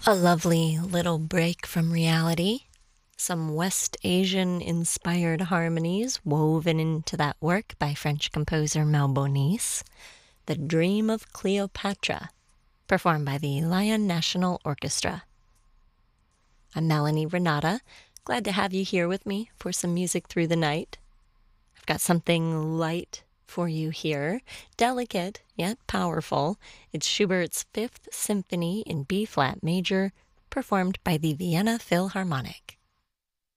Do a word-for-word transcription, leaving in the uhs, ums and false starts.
A lovely little break from reality. Some West Asian-inspired harmonies woven into that work by French composer Malbonis. The Dream of Cleopatra, performed by the Lion National Orchestra. I'm Melanie Renata. Glad to have you here with me for some music through the night. I've got something light for you here, delicate yet powerful. It's Schubert's Fifth Symphony in B-flat major, performed by the Vienna Philharmonic.